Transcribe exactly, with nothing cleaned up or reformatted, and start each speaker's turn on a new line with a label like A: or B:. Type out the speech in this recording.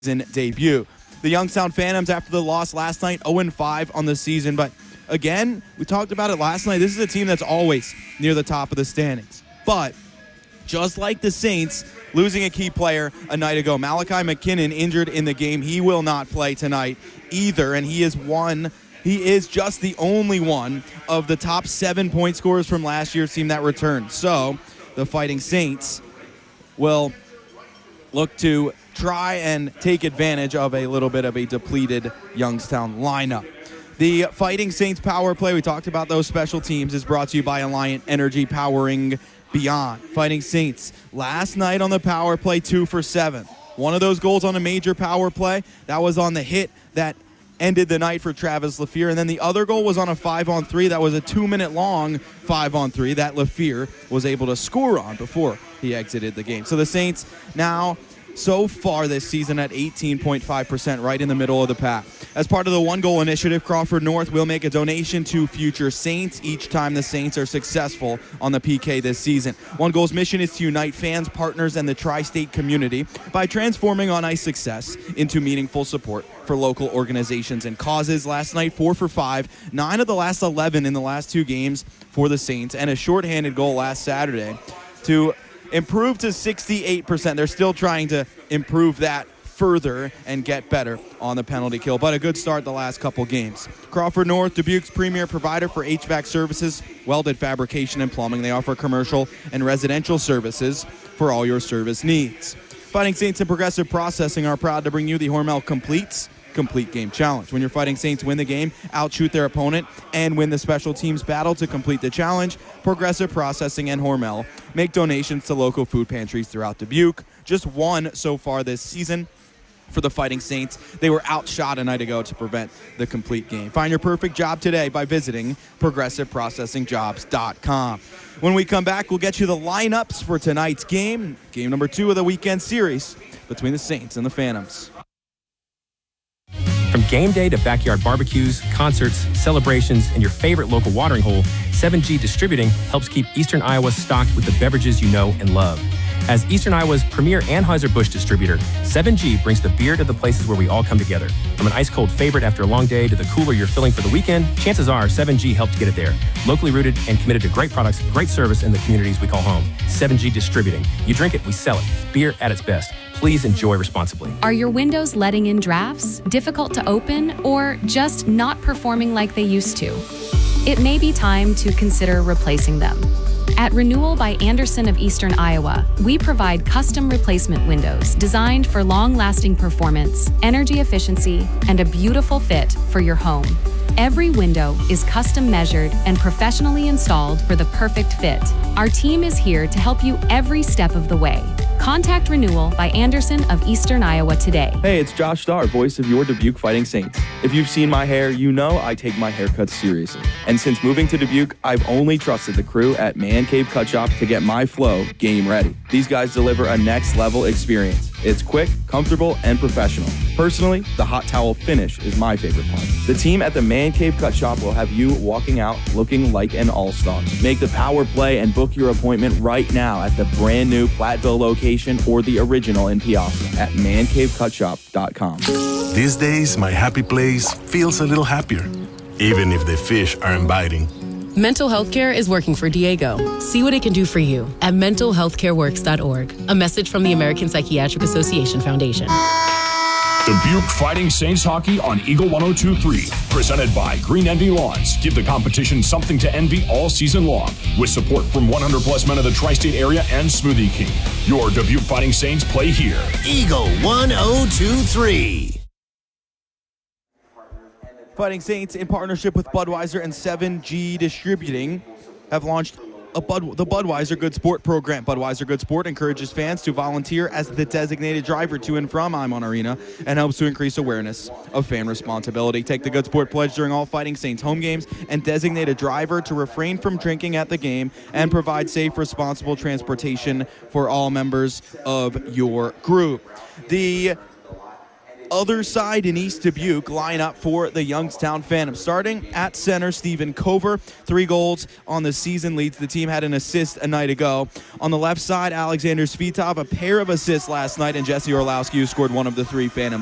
A: debut. The Youngstown Phantoms, after the loss last night, oh and five on the season. But again, we talked about it last night. This is a team that's always near the top of the standings. But just like the Saints, losing a key player a night ago, Malachi McKinnon injured in the game. He will not play tonight either, and he is one. He is just the only one of the top seven point scorers from last year's team that returned. So the Fighting Saints will look to try and take advantage of a little bit of a depleted Youngstown lineup. The Fighting Saints power play, we talked about those special teams, is brought to you by Alliant Energy, powering beyond. Fighting Saints last night on the power play, two for seven. One of those goals on a major power play, that was on the hit that ended the night for Travis Lafleur. And then the other goal was on a five-on-three. That was a two-minute-long five-on-three that Lafleur was able to score on before he exited the game. So the Saints now, so far this season, at eighteen point five percent, right in the middle of the pack. As part of the One Goal Initiative, Crawford North will make a donation to future Saints each time the Saints are successful on the P K this season. One Goal's mission is to unite fans, partners, and the tri-state community by transforming on-ice success into meaningful support for local organizations and causes. Last night, four for five, nine of the last eleven in the last two games for the Saints, and a shorthanded goal last Saturday to improve to sixty-eight percent. They're still trying to improve that further and get better on the penalty kill, but a good start the last couple games. Crawford North, Dubuque's premier provider for H V A C services, welded fabrication and plumbing. They offer commercial and residential services for all your service needs. Fighting Saints and Progressive Processing are proud to bring you the Hormel Completes Complete Game Challenge. When your Fighting Saints win the game, outshoot their opponent, and win the special teams battle to complete the challenge, Progressive Processing and Hormel make donations to local food pantries throughout Dubuque. Just one so far this season for the Fighting Saints. They were outshot a night ago to prevent the complete game. Find your perfect job today by visiting progressive processing jobs dot com. When we come back, we'll get you the lineups for tonight's game, game number two of the weekend series between the Saints and the Phantoms.
B: From game day to backyard barbecues, concerts, celebrations, and your favorite local watering hole, seven G Distributing helps keep Eastern Iowa stocked with the beverages you know and love. As Eastern Iowa's premier Anheuser-Busch distributor, seven G brings the beer to the places where we all come together. From an ice-cold favorite after a long day to the cooler you're filling for the weekend, chances are seven G helped get it there. Locally rooted and committed to great products, great service in the communities we call home. seven G Distributing. You drink it, we sell it. Beer at its best. Please enjoy responsibly.
C: Are your windows letting in drafts, difficult to open, or just not performing like they used to? It may be time to consider replacing them. At Renewal by Andersen of Eastern Iowa, we provide custom replacement windows designed for long-lasting performance, energy efficiency, and a beautiful fit for your home. Every window is custom measured and professionally installed for the perfect fit. Our team is here to help you every step of the way. Contact Renewal by Andersen of Eastern Iowa today.
D: Hey, it's Josh Starr, voice of your Dubuque Fighting Saints. If you've seen my hair, you know I take my haircuts seriously. And since moving to Dubuque, I've only trusted the crew at Man Cave Cut Shop to get my flow game ready. These guys deliver a next level experience. It's quick, comfortable, and professional. Personally, the hot towel finish is my favorite part. The team at the Man Cave Cut Shop will have you walking out looking like an all-star. Make the power play and book your appointment right now at the brand new Platteville location or the original in Piazza at man cave cut shop dot com.
E: These days, my happy place feels a little happier, even if the fish aren't biting.
F: Mental health care is working for Diego. See what it can do for you at mental health care works dot org. A message from the American Psychiatric Association Foundation.
G: Dubuque Fighting Saints hockey on Eagle one oh two point three. Presented by Green Envy Lawns. Give the competition something to envy all season long. With support from one hundred plus men of the tri-state area and Smoothie King. Your Dubuque Fighting Saints play here.
H: Eagle one oh two point three.
A: Fighting Saints, in partnership with Budweiser and seven G Distributing, have launched a Bud, the Budweiser Good Sport program. Budweiser Good Sport encourages fans to volunteer as the designated driver to and from Imon Arena and helps to increase awareness of fan responsibility. Take the Good Sport pledge during all Fighting Saints home games and designate a driver to refrain from drinking at the game and provide safe, responsible transportation for all members of your group. The other side in East Dubuque line up for the Youngstown Phantoms. Starting at center, Stephen Cover, three goals on the season, leads the team, had an assist a night ago. On the left side, Alexander Svitov, a pair of assists last night, and Jesse Orlowski, who scored one of the three Phantoms